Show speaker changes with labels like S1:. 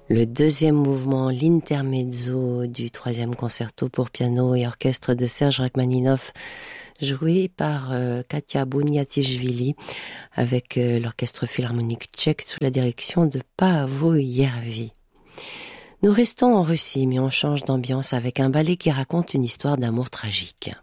S1: Le deuxième mouvement, l'intermezzo du troisième concerto pour piano et orchestre de Serge Rachmaninov, joué par Katia Bouniatishvili avec l'orchestre philharmonique tchèque sous la direction de Paavo Järvi. Nous restons en Russie, mais on change d'ambiance avec un ballet qui raconte une histoire d'amour tragique.